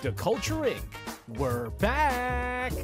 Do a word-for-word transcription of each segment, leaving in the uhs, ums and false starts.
The Culture Incorporated. We're back!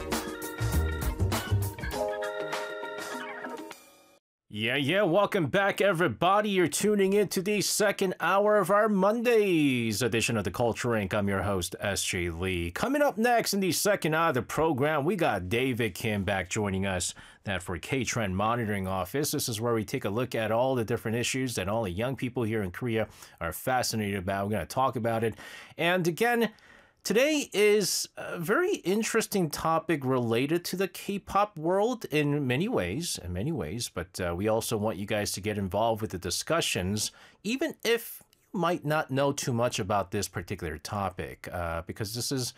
Yeah, yeah, welcome back, everybody. You're tuning in to the second hour of our Mondays edition of The Culture Incorporated. I'm your host, S J Lee. Coming up next in the second hour of the program, we got David Kim back joining us, that for K-Trend Monitoring Office. This is where we take a look at all the different issues that all the young people here in Korea are fascinated about. We're going to talk about it. And again, today is a very interesting topic related to the K-pop world in many ways, in many ways, but uh, we also want you guys to get involved with the discussions, even if you might not know too much about this particular topic, uh, because this is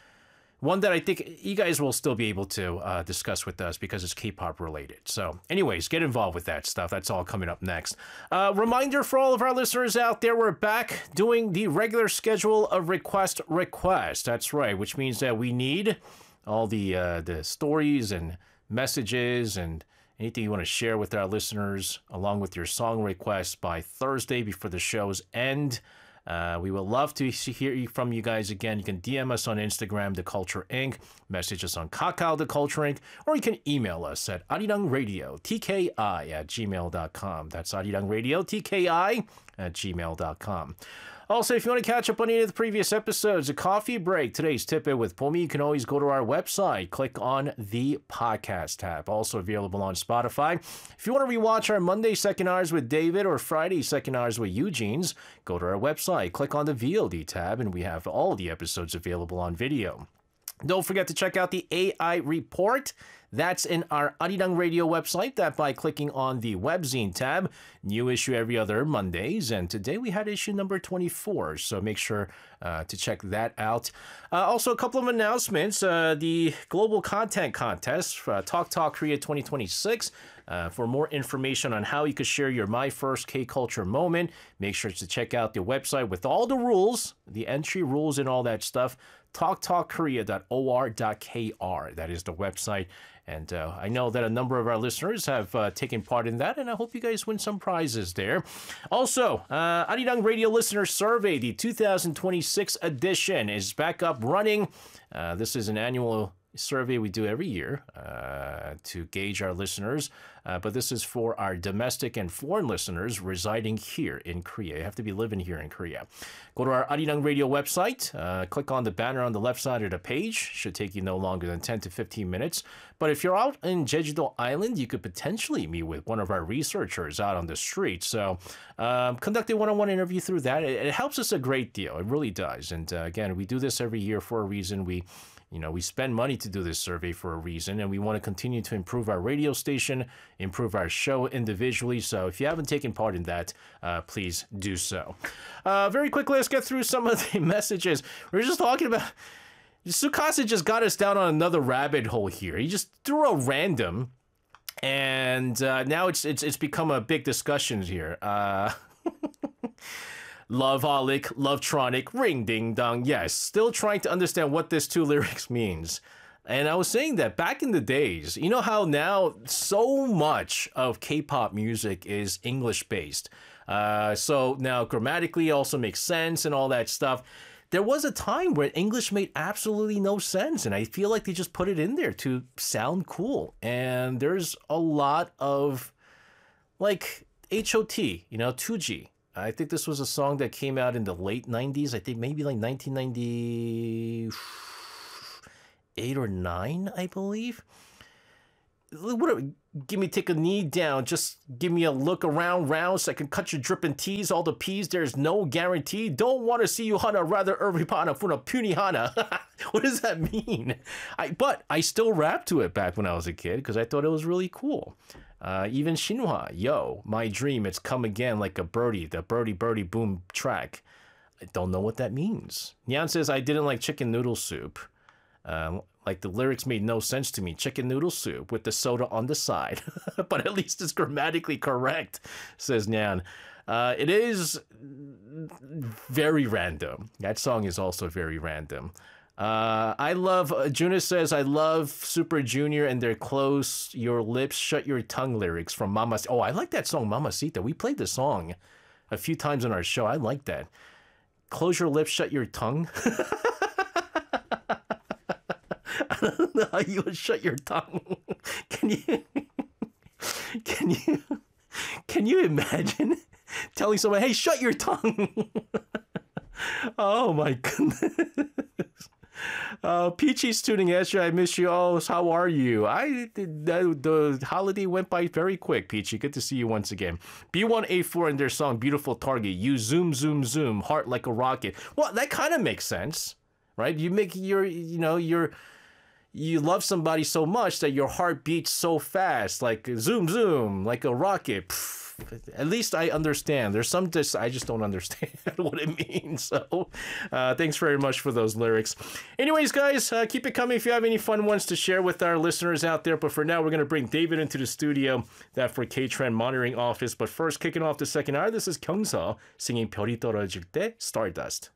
one that I think you guys will still be able to uh, discuss with us because it's K-pop related. So anyways, get involved with that stuff. That's all coming up next. Uh, reminder for all of our listeners out there, we're back doing the regular schedule of Request Request. That's right, which means that we need all the uh, the stories and messages and anything you want to share with our listeners along with your song requests by Thursday before the show's end. Uh, we would love to see, hear from you guys again. You can D M us on Instagram, The Culture Incorporated, message us on Kakao, The Culture Incorporated, or you can email us at arirangradio, T K I at gmail dot com. That's arirangradio, T K I at gmail dot com. Also, if you want to catch up on any of the previous episodes, a coffee break, today's tip it with Pomi, you can always go to our website, click on the podcast tab. Also available on Spotify. If you want to rewatch our Monday second hours with David or Friday second hours with Eugene's, go to our website, click on the V O D tab, and we have all the episodes available on video. Don't forget to check out the A I Report. That's in our Arirang Radio website, that by clicking on the webzine tab. New issue every other Mondays, and today we had issue number twenty-four, so make sure uh, to check that out. Uh, also, a couple of announcements. Uh, the Global Content Contest, uh, Talk Talk Korea twenty twenty-six. Uh, for more information on how you could share your My First K-Culture moment, make sure to check out the website with all the rules, the entry rules and all that stuff, talk talk korea dot o r dot k r. That is the website. And uh, I know that a number of our listeners have uh, taken part in that, and I hope you guys win some prizes there. Also, uh, Arirang Radio Listener Survey, the two thousand twenty-six edition, is back up running. Uh, this is an annual survey we do every year uh, to gauge our listeners, uh, but this is for our domestic and foreign listeners residing here in Korea. You have to be living here in Korea. Go to our Arirang Radio website, uh, click on the banner on the left side of the page. Should take you no longer than ten to fifteen minutes. But if you're out in Jeju-do Island, you could potentially meet with one of our researchers out on the street. So um, conduct a one-on-one interview through that. It, it helps us a great deal. It really does. And uh, again, we do this every year for a reason. We You know, we spend money to do this survey for a reason, and we want to continue to improve our radio station, improve our show individually. So if you haven't taken part in that, uh, please do so. Uh, very quickly, let's get through some of the messages. We were just talking about... Sukasa just got us down on another rabbit hole here. He just threw a random, and uh, now it's, it's, it's become a big discussion here. Uh... Loveaholic, Lovetronic, ring ding dong. Yes, still trying to understand what this two lyrics means. And I was saying that back in the days, you know how now so much of K-pop music is English-based. Uh, so now grammatically also makes sense and all that stuff. There was a time where English made absolutely no sense, and I feel like they just put it in there to sound cool. And there's a lot of, like, H O T, you know, two G. I think this was a song that came out in the late nineties. I think maybe like nineteen ninety-eight or nine, I believe. What? Give me, take a knee down. Just give me a look around, round, so I can cut your dripping T's. All the P's, there's no guarantee. Don't want to see you, Hana, rather Urvipana Funa Puni Hana. What does that mean? I, but I still rapped to it back when I was a kid because I thought it was really cool. Uh, even Shinhwa, yo, my dream, it's come again like a birdie, the birdie birdie boom track. I don't know what that means. Nyan says, I didn't like chicken noodle soup. Um, like the lyrics made no sense to me. Chicken noodle soup with the soda on the side. But at least it's grammatically correct, says Nyan. Uh, it is very random. That song is also very random. Uh, I love, uh, Juna says, I love Super Junior and their Close Your Lips, Shut Your Tongue lyrics from Mama. Oh, I like that song, Mamacita. We played the song a few times on our show. I like that. Close your lips, shut your tongue. I don't know how you would shut your tongue. Can you? Can you? Can you imagine telling someone, "Hey, shut your tongue"? Oh my goodness. Uh, Peachy's tuning in. I miss you. Oh, how are you? I the, the holiday went by very quick, Peachy. Good to see you once again. B one A four in their song "Beautiful Target." You zoom, zoom, zoom, heart like a rocket. Well, that kind of makes sense, right? You make your, you know, your, you love somebody so much that your heart beats so fast, like zoom, zoom, like a rocket. Pfft. At least I understand. There's some just I just don't understand what it means. So uh, thanks very much for those lyrics. Anyways, guys, uh, keep it coming if you have any fun ones to share with our listeners out there. But for now, we're going to bring David into the studio, that for K-Trend Monitoring Office. But first, kicking off the second hour, this is Kyungso singing 별이 떨어질 때, Stardust.